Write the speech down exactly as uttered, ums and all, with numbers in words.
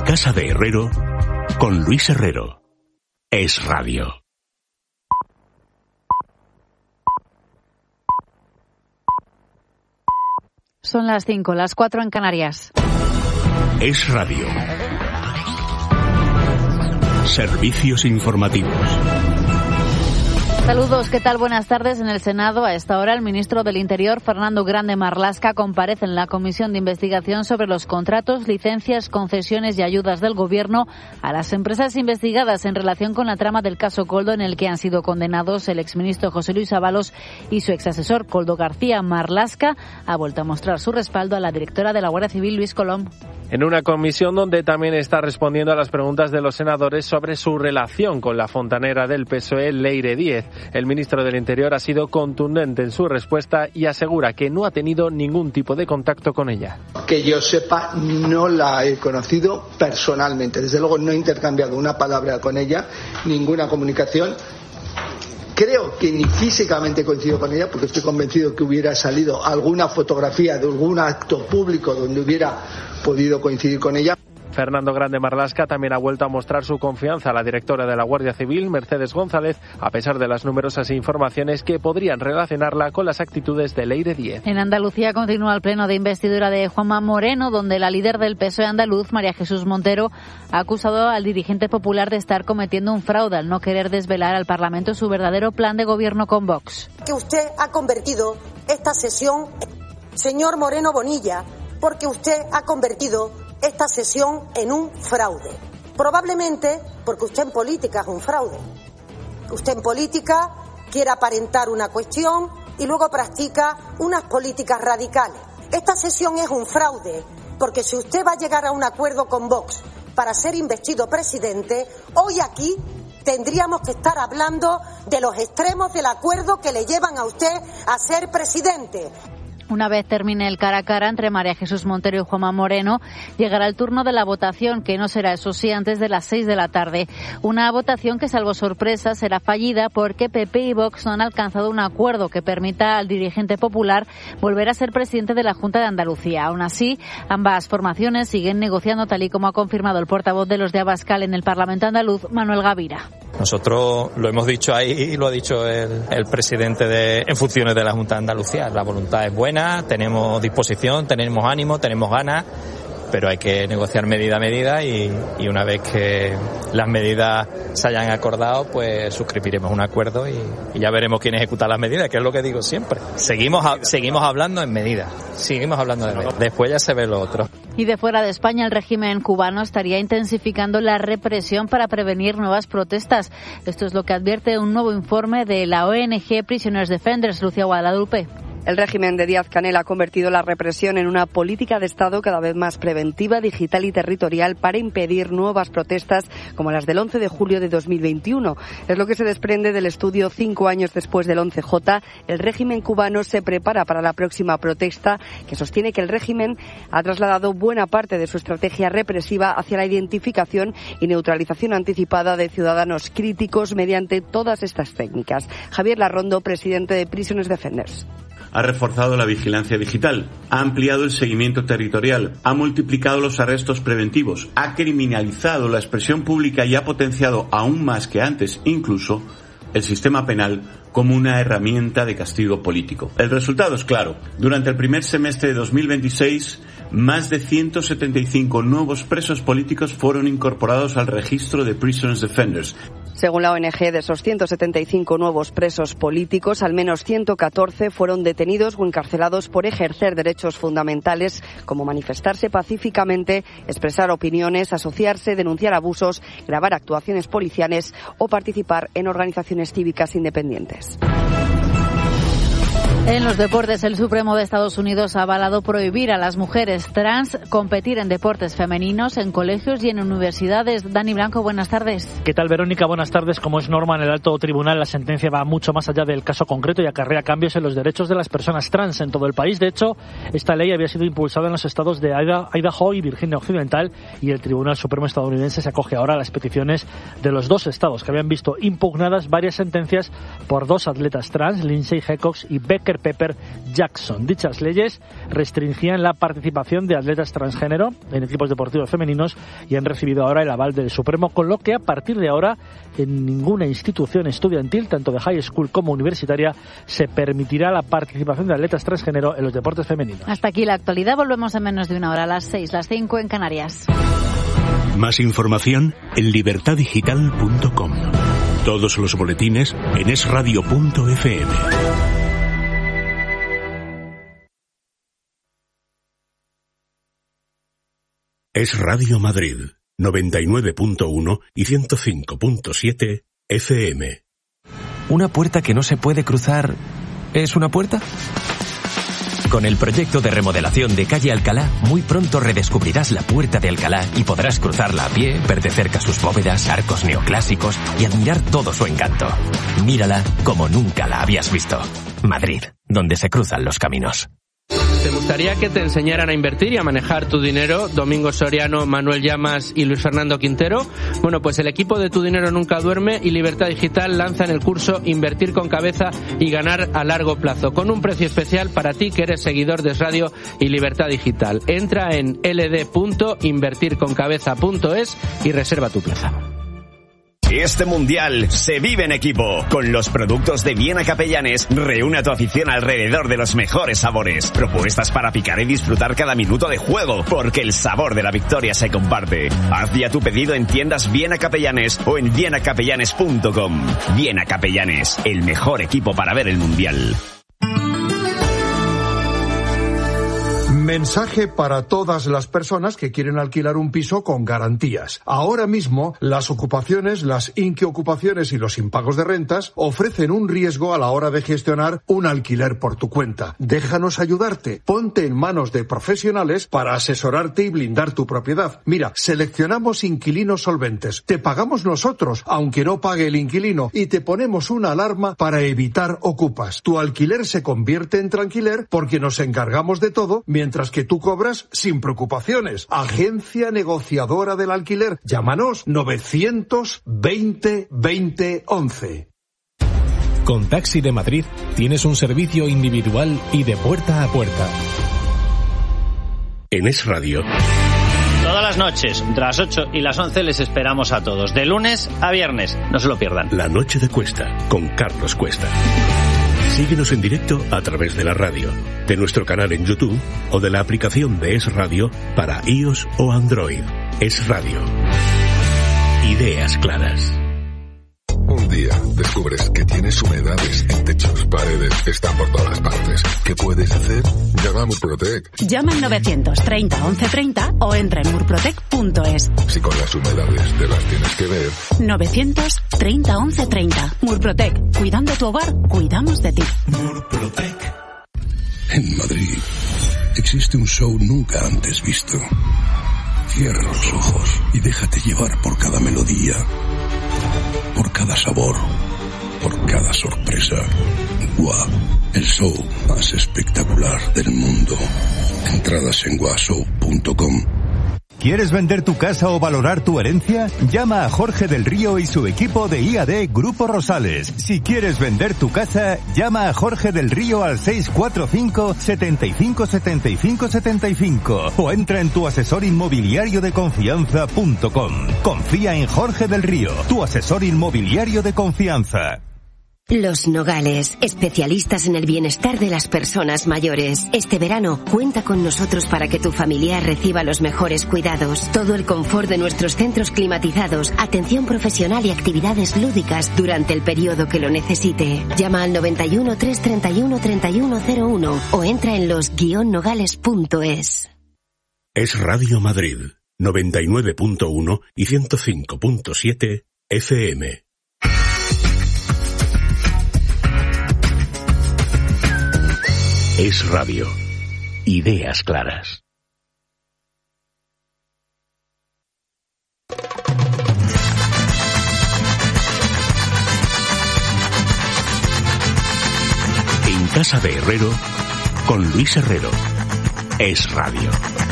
Casa de Herrero con Luis Herrero. Es Radio. Son las cinco, las cuatro en Canarias. Es Radio. Servicios informativos. Saludos, ¿qué tal? Buenas tardes. En el Senado, a esta hora, el ministro del Interior, Fernando Grande Marlaska, comparece en la Comisión de Investigación sobre los contratos, licencias, concesiones y ayudas del Gobierno a las empresas investigadas en relación con la trama del caso Koldo, en el que han sido condenados el exministro José Luis Ábalos y su exasesor, Koldo García. Marlaska ha vuelto a mostrar su respaldo a la directora de la Guardia Civil, Luis Colom. En una comisión donde también está respondiendo a las preguntas de los senadores sobre su relación con la fontanera del P S O E, Leire Díez. El ministro del Interior ha sido contundente en su respuesta y asegura que no ha tenido ningún tipo de contacto con ella. Que yo sepa, no la he conocido personalmente. Desde luego no he intercambiado una palabra con ella, ninguna comunicación. Creo que ni físicamente coincido con ella, porque estoy convencido que hubiera salido alguna fotografía de algún acto público donde hubiera podido coincidir con ella. Fernando Grande Marlaska también ha vuelto a mostrar su confianza a la directora de la Guardia Civil, Mercedes González, a pesar de las numerosas informaciones que podrían relacionarla con las actitudes de Leire Díez. En Andalucía continúa el pleno de investidura de Juanma Moreno, donde la líder del P S O E andaluz, María Jesús Montero, ha acusado al dirigente popular de estar cometiendo un fraude al no querer desvelar al Parlamento su verdadero plan de gobierno con Vox. Que usted ha convertido esta sesión, señor Moreno Bonilla, porque usted ha convertido esta sesión en un fraude. Probablemente porque usted en política es un fraude. Usted en política quiere aparentar una cuestión y luego practica unas políticas radicales. Esta sesión es un fraude porque si usted va a llegar a un acuerdo con Vox para ser investido presidente, hoy aquí tendríamos que estar hablando de los extremos del acuerdo que le llevan a usted a ser presidente. Una vez termine el cara a cara entre María Jesús Montero y Juanma Moreno, llegará el turno de la votación, que no será, eso sí, antes de las seis de la tarde. Una votación que, salvo sorpresa, será fallida porque P P y Vox no han alcanzado un acuerdo que permita al dirigente popular volver a ser presidente de la Junta de Andalucía. Aún así, ambas formaciones siguen negociando, tal y como ha confirmado el portavoz de los de Abascal en el Parlamento andaluz, Manuel Gavira. Nosotros lo hemos dicho ahí y lo ha dicho el, el presidente de, en funciones de la Junta de Andalucía. La voluntad es buena, tenemos disposición, tenemos ánimo, tenemos ganas, pero hay que negociar medida a medida y, y una vez que las medidas se hayan acordado, pues suscribiremos un acuerdo y, y ya veremos quién ejecuta las medidas, que es lo que digo siempre. Seguimos a, seguimos hablando en medidas, seguimos hablando de medidas. Después ya se ve lo otro. Y de fuera de España, el régimen cubano estaría intensificando la represión para prevenir nuevas protestas. Esto es lo que advierte un nuevo informe de la O N G Prisoners Defenders. Lucía Guadalupe. El régimen de Díaz-Canel ha convertido la represión en una política de Estado cada vez más preventiva, digital y territorial para impedir nuevas protestas como las del once de julio de dos mil veintiuno. Es lo que se desprende del estudio Cinco años después del once jota. El régimen cubano se prepara para la próxima protesta, que sostiene que el régimen ha trasladado buena parte de su estrategia represiva hacia la identificación y neutralización anticipada de ciudadanos críticos mediante todas estas técnicas. Javier Larrondo, presidente de Prisoners Defenders. Ha reforzado la vigilancia digital, ha ampliado el seguimiento territorial, ha multiplicado los arrestos preventivos, ha criminalizado la expresión pública y ha potenciado aún más que antes, incluso, el sistema penal como una herramienta de castigo político. El resultado es claro. Durante el primer semestre de dos mil veintiséis, más de ciento setenta y cinco nuevos presos políticos fueron incorporados al registro de Prisoners Defenders. Según la O N G, de esos ciento setenta y cinco nuevos presos políticos, al menos ciento catorce fueron detenidos o encarcelados por ejercer derechos fundamentales como manifestarse pacíficamente, expresar opiniones, asociarse, denunciar abusos, grabar actuaciones policiales o participar en organizaciones cívicas independientes. En los deportes, el Supremo de Estados Unidos ha avalado prohibir a las mujeres trans competir en deportes femeninos en colegios y en universidades. Dani Blanco, buenas tardes. ¿Qué tal, Verónica? Buenas tardes. Como es norma en el alto tribunal, la sentencia va mucho más allá del caso concreto y acarrea cambios en los derechos de las personas trans en todo el país. De hecho, esta ley había sido impulsada en los estados de Idaho y Virginia Occidental, y el Tribunal Supremo estadounidense se acoge ahora a las peticiones de los dos estados, que habían visto impugnadas varias sentencias por dos atletas trans, Lindsay Jacobs y Becker Claire Pepper Jackson. Dichas leyes restringían la participación de atletas transgénero en equipos deportivos femeninos y han recibido ahora el aval del Supremo, con lo que a partir de ahora en ninguna institución estudiantil, tanto de high school como universitaria, se permitirá la participación de atletas transgénero en los deportes femeninos. Hasta aquí la actualidad. Volvemos en menos de una hora, a las seis, las cinco en Canarias. Más información en libertad digital punto com. Todos los boletines en es radio punto efe eme. Es Radio Madrid, noventa y nueve punto uno y ciento cinco punto siete efe eme. ¿Una puerta que no se puede cruzar es una puerta? Con el proyecto de remodelación de Calle Alcalá, muy pronto redescubrirás la Puerta de Alcalá y podrás cruzarla a pie, ver de cerca sus bóvedas, arcos neoclásicos y admirar todo su encanto. Mírala como nunca la habías visto. Madrid, donde se cruzan los caminos. ¿Te gustaría que te enseñaran a invertir y a manejar tu dinero? Domingo Soriano, Manuel Llamas y Luis Fernando Quintero. Bueno, pues el equipo de Tu Dinero Nunca Duerme y Libertad Digital lanzan el curso Invertir con Cabeza y Ganar a Largo Plazo, con un precio especial para ti que eres seguidor de Es Radio y Libertad Digital. Entra en ele de punto invertir con cabeza punto es y reserva tu plaza. Este mundial se vive en equipo. Con los productos de Viena Capellanes, reúne a tu afición alrededor de los mejores sabores. Propuestas para picar y disfrutar cada minuto de juego, porque el sabor de la victoria se comparte. Haz ya tu pedido en tiendas Viena Capellanes o en viena capellanes punto com. Viena Capellanes, el mejor equipo para ver el mundial. Mensaje para todas las personas que quieren alquilar un piso con garantías. Ahora mismo, las ocupaciones, las inquiocupaciones y los impagos de rentas ofrecen un riesgo a la hora de gestionar un alquiler por tu cuenta. Déjanos ayudarte. Ponte en manos de profesionales para asesorarte y blindar tu propiedad. Mira, seleccionamos inquilinos solventes. Te pagamos nosotros, aunque no pague el inquilino, y te ponemos una alarma para evitar ocupas. Tu alquiler se convierte en tranquiler porque nos encargamos de todo, mientras que tú cobras sin preocupaciones. Agencia negociadora del alquiler. Llámanos novecientos veinte veinte once. Con Taxi de Madrid tienes un servicio individual y de puerta a puerta. En Es Radio. Todas las noches, entre las ocho y las once, les esperamos a todos. De lunes a viernes. No se lo pierdan. La Noche de Cuesta, con Carlos Cuesta. Síguenos en directo a través de la radio, de nuestro canal en YouTube o de la aplicación de Es Radio para iOS o Android. Es Radio. Ideas claras. Un día descubres que tienes humedades en techos, paredes, están por todas partes. ¿Qué puedes hacer? Llama a Murprotec. Llama al novecientos treinta once treinta o entra en murprotec punto es. Si con las humedades te las tienes que ver. novecientos treinta once treinta. Murprotec. Cuidando tu hogar, cuidamos de ti. Murprotec. En Madrid existe un show nunca antes visto. Cierra los ojos y déjate llevar por cada melodía, por cada sabor, por cada sorpresa. Gua, el show más espectacular del mundo. Entradas en gua show punto com. ¿Quieres vender tu casa o valorar tu herencia? Llama a Jorge del Río y su equipo de I A D Grupo Rosales. Si quieres vender tu casa, llama a Jorge del Río al seis cuatro cinco, setenta y cinco, setenta y cinco, setenta y cinco o entra en tu asesor inmobiliario de confianza punto com. Confía en Jorge del Río, tu asesor inmobiliario de confianza. Los Nogales, especialistas en el bienestar de las personas mayores. Este verano, cuenta con nosotros para que tu familiar reciba los mejores cuidados. Todo el confort de nuestros centros climatizados, atención profesional y actividades lúdicas durante el periodo que lo necesite. Llama al noventa y uno, trescientos treinta y uno, treinta y uno cero uno o entra en los guion nogales punto es. Es Radio Madrid, noventa y nueve punto uno y ciento cinco punto siete efe eme. Es Radio. Ideas claras. En casa de Herrero, con Luis Herrero. Es Radio.